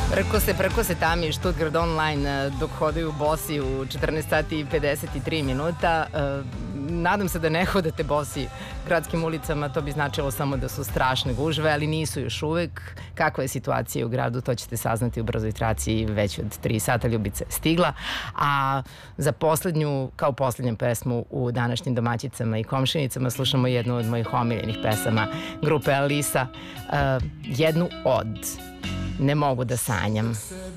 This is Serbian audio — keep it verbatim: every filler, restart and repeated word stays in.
Prko se, prko se tami Stuttgart online dok hodaju bosi u četrnaest sati i pedeset tri minuta. Nadam se da ne hodate bosi gradskim ulicama, to bi značilo samo da su strašne gužve, ali nisu još uvek. Kakva je situacija u gradu, to ćete saznati u brzoj traci već od tri sata. Ljubica je stigla, a za poslednju, kao poslednju pesmu u današnjim domaćicama i komšinicama slušamo jednu od mojih omiljenih pesama grupe Alisa, uh, jednu od Ne mogu da sanjam.